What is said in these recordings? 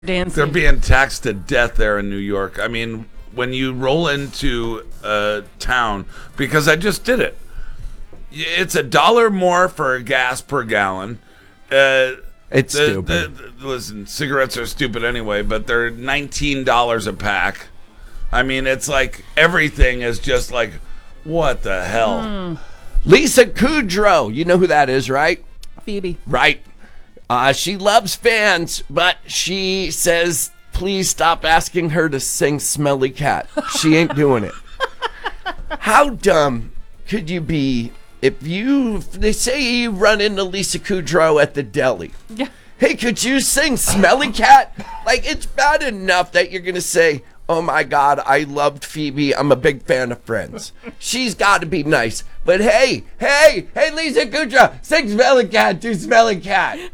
dancing. They're being taxed to death there in New York. I mean, when you roll into a town, because I just did it, it's $1 more for gas per gallon. It's stupid. Listen, cigarettes are stupid anyway, but they're $19 a pack. I mean, it's like everything is just like, what the hell? Lisa Kudrow, you know who that is, right? Phoebe. Right. She loves fans, but she says, please stop asking her to sing Smelly Cat. She ain't doing it. How dumb could you be if they say you run into Lisa Kudrow at the deli? Yeah. Hey, could you sing Smelly Cat? Like, it's bad enough that you're going to say, oh my God, I loved Phoebe. I'm a big fan of Friends. She's got to be nice. But hey, Lisa Kudrow, sing Smelly Cat, do Smelly Cat.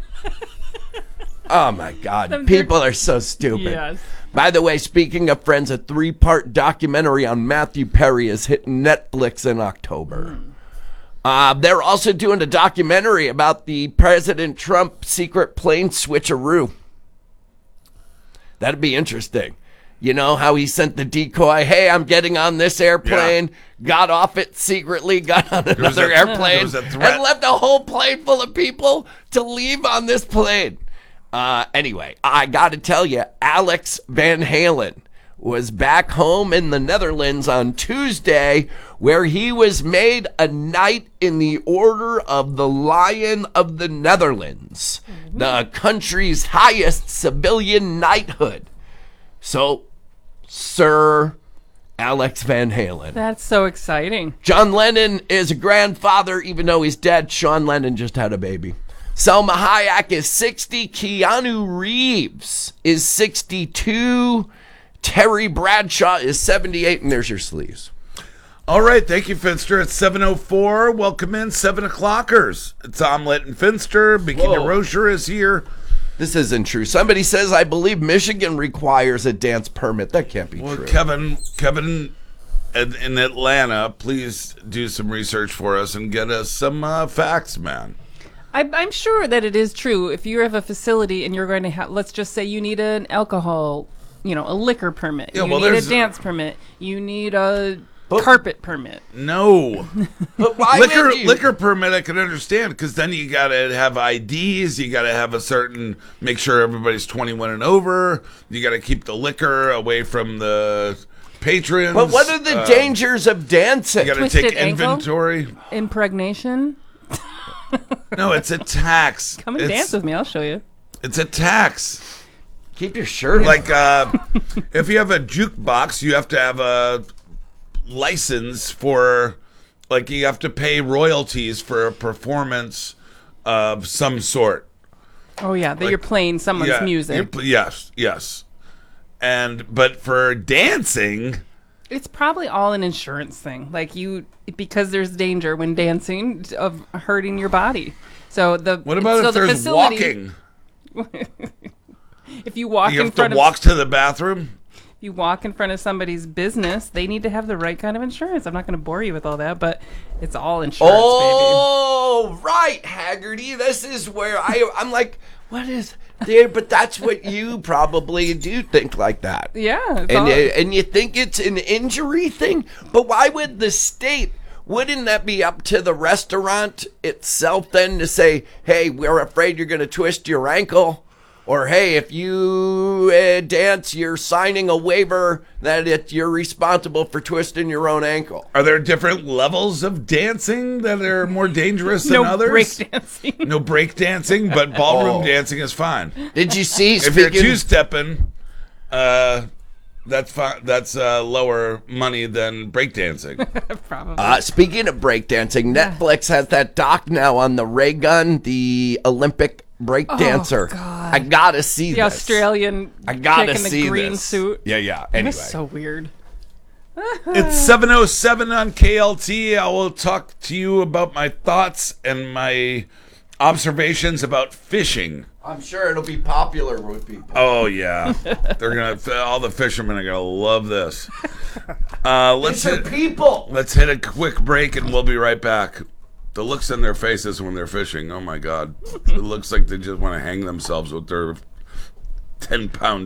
Oh my God, people are so stupid. Yes. By the way, speaking of Friends, a 3-part documentary on Matthew Perry is hitting Netflix in October. They're also doing a documentary about the President Trump secret plane switcheroo. That'd be interesting. You know how he sent the decoy, hey, I'm getting on this airplane, got off it secretly, got on another airplane, and left a whole plane full of people to leave on this plane. Anyway, I got to tell you, Alex Van Halen was back home in the Netherlands on Tuesday, where he was made a Knight in the Order of the Lion of the Netherlands, the country's highest civilian knighthood. So, Sir Alex Van Halen. That's so exciting. John Lennon is a grandfather, even though he's dead. Sean Lennon just had a baby. Selma Hayek is 60. Keanu Reeves is 62. Terry Bradshaw is 78. And there's your sleeves. All right, thank you, Finster. It's 7:04. Welcome in, 7 o'clockers. It's Omelette and Finster. Bikini Rocher is here. This isn't true. Somebody says, I believe Michigan requires a dance permit. That can't be true. Kevin in Atlanta, please do some research for us and get us some facts, man. I'm sure that it is true. If you have a facility and you're going to have, let's just say you need an alcohol, a liquor permit. You need a dance permit. You need a carpet permit. No. But why liquor permit I can understand, because then you got to have IDs. You got to have make sure everybody's 21 and over. You got to keep the liquor away from the patrons. But what are the dangers of dancing? You got to take inventory. Impregnation. No, it's a tax. Come and dance with me. I'll show you. It's a tax. Keep your shirt on. Like, if you have a jukebox, you have to have a license for, like, you have to pay royalties for a performance of some sort. Oh, yeah, that you're playing someone's music. Yes. But for dancing... It's probably all an insurance thing. Like because there's danger when dancing of hurting your body. So what about if there's walking? If you walk you have to walk to the bathroom. If you walk in front of somebody's business, they need to have the right kind of insurance. I'm not going to bore you with all that, but it's all insurance, baby. Oh, right, Haggerty. This is where I'm like, what is there? But that's what you probably do think like that. Yeah. And you think it's an injury thing? But why would the state, wouldn't that be up to the restaurant itself then to say, hey, we're afraid you're going to twist your ankle? Or, hey, if you dance, you're signing a waiver that you're responsible for twisting your own ankle. Are there different levels of dancing that are more dangerous than others? No break dancing, but ballroom dancing is fine. Did you see? If you're two-stepping, that's fine. That's lower money than break dancing. Probably. Speaking of breakdancing, Netflix has that doc now on the Ray Gun, the Olympic break dancer. God. I gotta see the this. Australian chick in the green suit. Yeah. It Anyway. was so weird. It's 7:07 on KLT. I will talk to you about my thoughts and my observations about fishing. I'm sure it'll be popular with people. Oh yeah, all the fishermen are gonna love this. Let's hit a quick break and we'll be right back. The looks on their faces when they're fishing, oh my God. It looks like they just want to hang themselves with their 10-pound